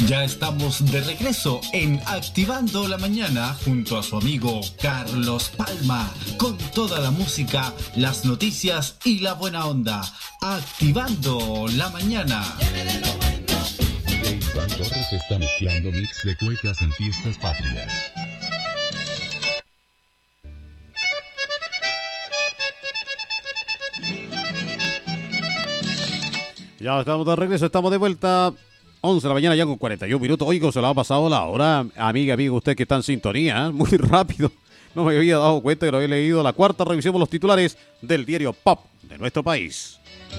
Ya estamos de regreso en Activando la Mañana junto a su amigo Carlos Palma, con toda la música, las noticias y la buena onda. Activando la Mañana. Iván Torres está mezclando mix de cuecas en fiestas patrias. Ya estamos de regreso, estamos de vuelta. 11 de la mañana ya con 41 minutos. Oigo, se le ha pasado la hora. Amiga, amigo, usted que está en sintonía, muy rápido. No me había dado cuenta que lo había leído. La cuarta, revisemos los titulares del diario Pop de nuestro país.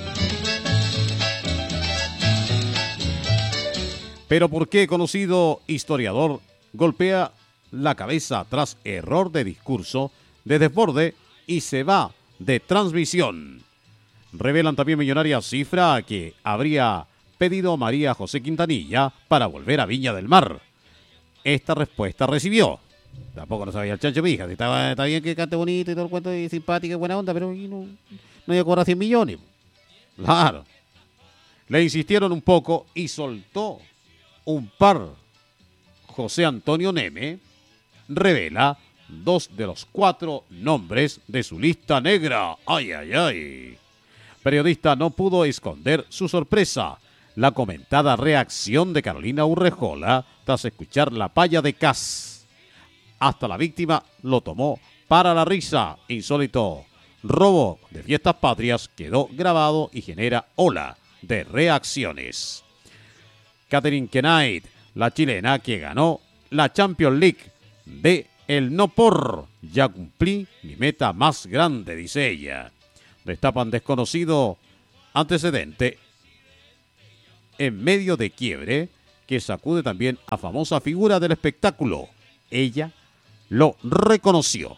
Pero ¿por qué conocido historiador golpea la cabeza tras error de discurso, de desborde y se va de transmisión? Revelan también millonaria cifra que habría pedido María José Quintanilla para volver a Viña del Mar. Esta respuesta recibió. Tampoco lo sabía el chancho, mi hija. Está bien que cante bonito y todo el cuento y simpática y buena onda, pero no iba a cobrar 100 millones. Claro. Le insistieron un poco y soltó un par. José Antonio Neme revela 2 de los 4 nombres de su lista negra. ¡Ay, ay, ay! Periodista no pudo esconder su sorpresa. La comentada reacción de Carolina Urrejola tras escuchar la palla de Cas. Hasta la víctima lo tomó para la risa. Insólito robo de fiestas patrias quedó grabado y genera ola de reacciones. Catherine Knight, la chilena que ganó la Champions League de el no por. Ya cumplí mi meta más grande, dice ella. Destapan desconocido antecedente en medio de quiebre que sacude también a famosa figura del espectáculo. Ella lo reconoció.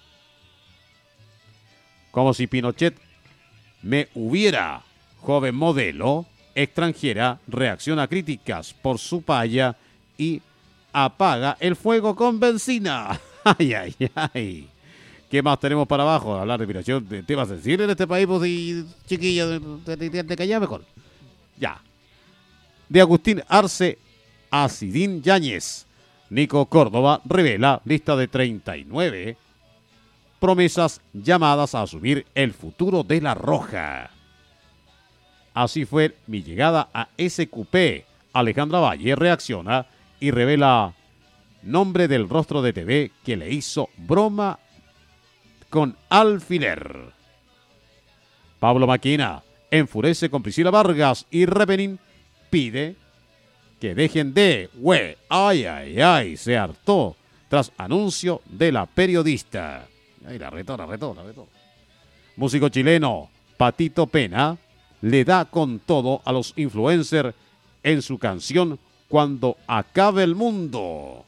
Como si Pinochet me hubiera, joven modelo extranjera, reacciona a críticas por su paya y apaga el fuego con benzina. Ay, ay, ay. ¿Qué más tenemos para abajo? Hablar de migración, de temas sensibles en este país, pues, y chiquilla, de callar mejor. Ya. De Agustín Arce a Sidín Yáñez. Nico Córdoba revela lista de 39 promesas llamadas a asumir el futuro de La Roja. Así fue mi llegada a SQP. Alejandra Valle reacciona y revela nombre del rostro de TV que le hizo broma con alfiler. Pablo Maquina enfurece con Priscila Vargas y Repenin pide que dejen de ay, ay, ay, se hartó tras anuncio de la periodista. Ay, la retó. Músico chileno Patito Pena le da con todo a los influencers en su canción Cuando acabe el mundo.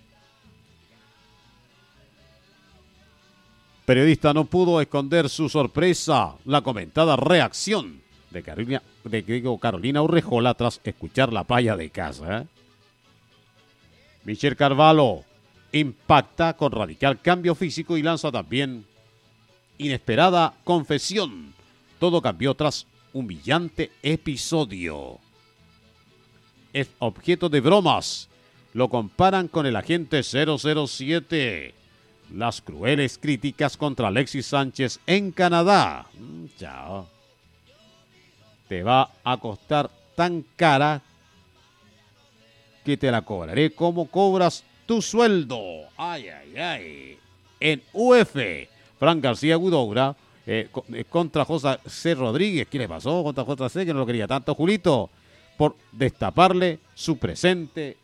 Periodista no pudo esconder su sorpresa, la comentada reacción de Carolina Urrejola tras escuchar la palla de casa. Michelle Carvalho impacta con radical cambio físico y lanza también inesperada confesión. Todo cambió tras humillante episodio. Es objeto de bromas. Lo comparan con el agente 007. Las crueles críticas contra Alexis Sánchez en Canadá. Chao. Te va a costar tan cara que te la cobraré como cobras tu sueldo. Ay, ay, ay. En UF, Fran García Huidobra contra José C. Rodríguez. ¿Qué le pasó contra José C? Que no lo quería tanto, Julito, por destaparle su presente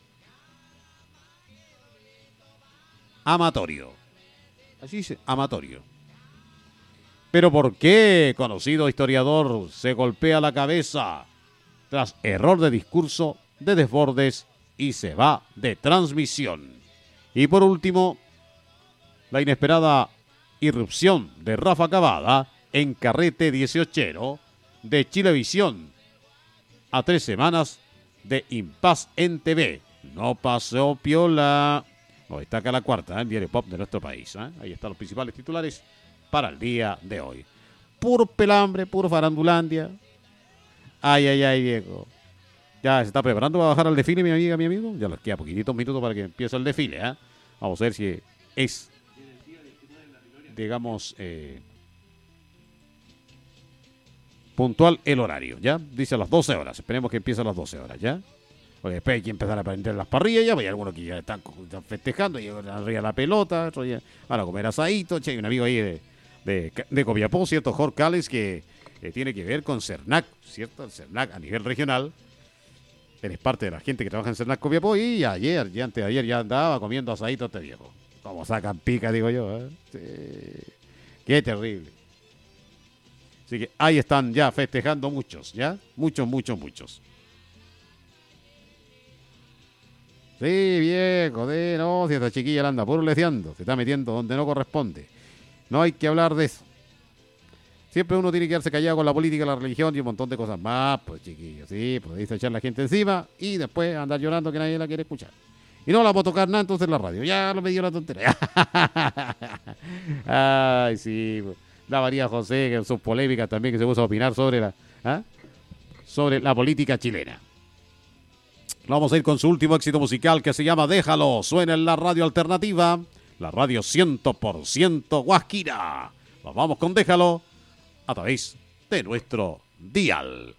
amatorio. Así dice, amatorio. Pero ¿por qué conocido historiador se golpea la cabeza tras error de discurso, de desbordes y se va de transmisión? Y por último, la inesperada irrupción de Rafa Cavada en carrete 18 de Chilevisión a 3 semanas de impas en TV. No pasó piola. No destaca la cuarta, el diario Pop de nuestro país. Ahí están los principales titulares para el día de hoy. Puro pelambre, puro farandulandia. Ay, ay, ay, viejo. Ya se está preparando para bajar al desfile, mi amiga, mi amigo. Ya les queda poquititos minutos para que empiece el desfile, ¿eh? Vamos a ver si es, digamos, puntual el horario, ¿ya? Dice a las 12 horas. Esperemos que empiece a las 12 horas, ¿ya? Porque después hay que empezar a prender las parrillas, ya, hay algunos que ya están festejando, y arriba la pelota, otros ya van a comer asadito. Che, hay un amigo ahí de Copiapó, ¿cierto? Jorge Cales, que tiene que ver con CERNAC, ¿cierto? El CERNAC a nivel regional. Él es parte de la gente que trabaja en CERNAC Copiapó y ayer, ya antes de ayer, ya andaba comiendo asadito este viejo. Como sacan pica, digo yo, ¿eh? Sí. Qué terrible. Así que ahí están ya festejando muchos, ¿ya? Muchos, muchos, muchos. Sí, viejo, no, si esta chiquilla la anda puro leseando, se está metiendo donde no corresponde. No hay que hablar de eso. Siempre uno tiene que quedarse callado con la política, la religión y un montón de cosas más, pues chiquillos, sí, pues dice echar la gente encima y después andar llorando que nadie la quiere escuchar. Y no la puedo tocar nada entonces en la radio, ya lo me dio la tontería. Ay, sí, pues. La María José, que sus polémicas también, que se puso a opinar sobre la política chilena. Vamos a ir con su último éxito musical que se llama Déjalo. Suena en la radio alternativa, la radio 100% Guasquira. Nos vamos con Déjalo a través de nuestro dial.